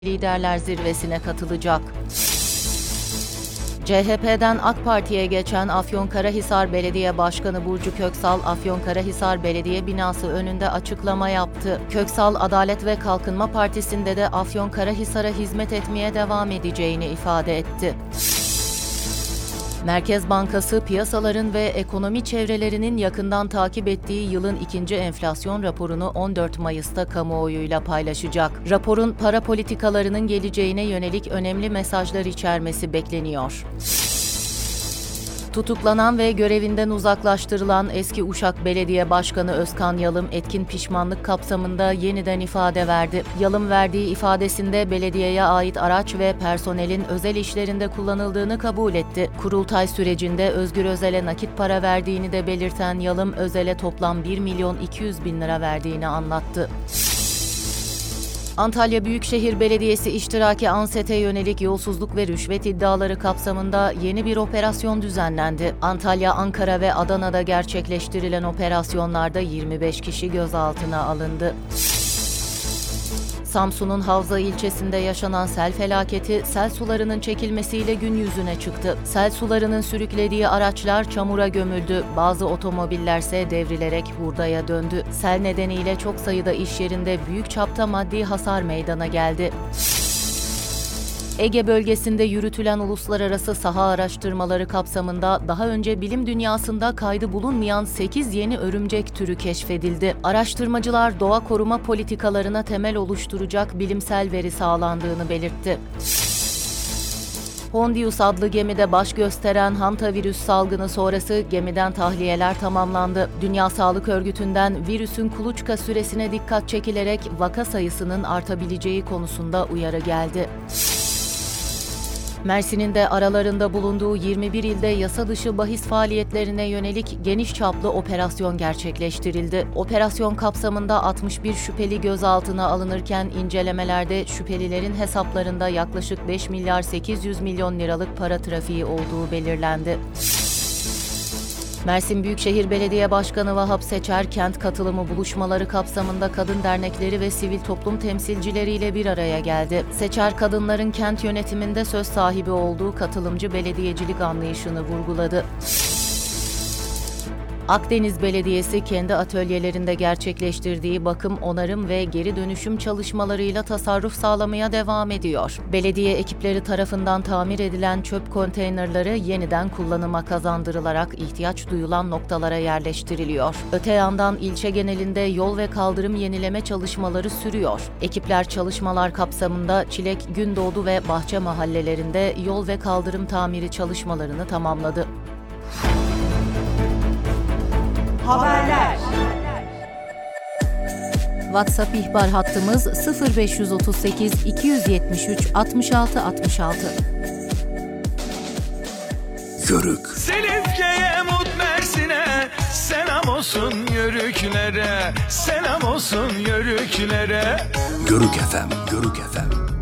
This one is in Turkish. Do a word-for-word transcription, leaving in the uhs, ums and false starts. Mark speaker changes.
Speaker 1: Liderler Zirvesi'ne katılacak. C H P'den AK Parti'ye geçen Afyonkarahisar Belediye Başkanı Burcu Köksal, Afyonkarahisar Belediye binası önünde açıklama yaptı. Köksal, Adalet ve Kalkınma Partisi'nde de Afyonkarahisar'a hizmet etmeye devam edeceğini ifade etti. Merkez Bankası, piyasaların ve ekonomi çevrelerinin yakından takip ettiği yılın ikinci enflasyon raporunu on dört Mayıs'ta kamuoyuyla paylaşacak. Raporun para politikalarının geleceğine yönelik önemli mesajlar içermesi bekleniyor. Tutuklanan ve görevinden uzaklaştırılan eski Uşak Belediye Başkanı Özkan Yalım, etkin pişmanlık kapsamında yeniden ifade verdi. Yalım verdiği ifadesinde belediyeye ait araç ve personelin özel işlerinde kullanıldığını kabul etti. Kurultay sürecinde Özgür Özel'e nakit para verdiğini de belirten Yalım, Özel'e toplam bir milyon iki yüz bin lira verdiğini anlattı. Antalya Büyükşehir Belediyesi iştiraki ANSET'e yönelik yolsuzluk ve rüşvet iddiaları kapsamında yeni bir operasyon düzenlendi. Antalya, Ankara ve Adana'da gerçekleştirilen operasyonlarda yirmi beş kişi gözaltına alındı. Samsun'un Havza ilçesinde yaşanan sel felaketi, sel sularının çekilmesiyle gün yüzüne çıktı. Sel sularının sürüklediği araçlar çamura gömüldü, bazı otomobillerse devrilerek hurdaya döndü. Sel nedeniyle çok sayıda iş yerinde büyük çapta maddi hasar meydana geldi. Ege bölgesinde yürütülen uluslararası saha araştırmaları kapsamında daha önce bilim dünyasında kaydı bulunmayan sekiz yeni örümcek türü keşfedildi. Araştırmacılar doğa koruma politikalarına temel oluşturacak bilimsel veri sağlandığını belirtti. Hondius adlı gemide baş gösteren hantavirüs salgını sonrası gemiden tahliyeler tamamlandı. Dünya Sağlık Örgütü'nden virüsün kuluçka süresine dikkat çekilerek vaka sayısının artabileceği konusunda uyarı geldi. Mersin'in de aralarında bulunduğu yirmi bir ilde yasa dışı bahis faaliyetlerine yönelik geniş çaplı operasyon gerçekleştirildi. Operasyon kapsamında altmış bir şüpheli gözaltına alınırken incelemelerde şüphelilerin hesaplarında yaklaşık beş milyar sekiz yüz milyon liralık para trafiği olduğu belirlendi. Mersin Büyükşehir Belediye Başkanı Vahap Seçer, kent katılımı buluşmaları kapsamında kadın dernekleri ve sivil toplum temsilcileriyle bir araya geldi. Seçer, kadınların kent yönetiminde söz sahibi olduğu katılımcı belediyecilik anlayışını vurguladı. Akdeniz Belediyesi kendi atölyelerinde gerçekleştirdiği bakım, onarım ve geri dönüşüm çalışmalarıyla tasarruf sağlamaya devam ediyor. Belediye ekipleri tarafından tamir edilen çöp konteynerları yeniden kullanıma kazandırılarak ihtiyaç duyulan noktalara yerleştiriliyor. Öte yandan ilçe genelinde yol ve kaldırım yenileme çalışmaları sürüyor. Ekipler çalışmalar kapsamında Çilek, Gündoğdu ve Bahçe mahallelerinde yol ve kaldırım tamiri çalışmalarını tamamladı.
Speaker 2: Haberler.
Speaker 1: WhatsApp ihbar hattımız sıfır beş otuz sekiz iki yüz yetmiş üç altmış altı altmış altı.
Speaker 3: Yörük.
Speaker 4: Silifke'ye mut Mersin'e selam olsun yörüklere, selam olsun yörüklere.
Speaker 3: Yörük F M, Yörük F M.